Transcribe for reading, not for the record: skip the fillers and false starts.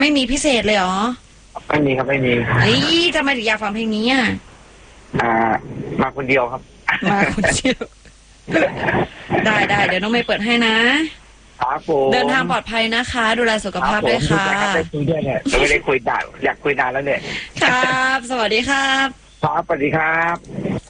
ไม่มีพิเศษเลยเหรอไม่มีครับไม่มีเฮ้ยทำไมถึงอยากฟังเพลงนี้อ่ะมาคนเดียวครับมาคนเดียวได้เดี๋ยวน้องเมย์เปิดให้นะครับผมเดินทางปลอดภัยนะคะดูแลสุขภาพด้วยค่ะได้คุยด้วยเนี่ยไม่ได้คุยด่าอยากคุยนานแล้วเนี่ยครับสวัสดีครับครับสวัสดีครับ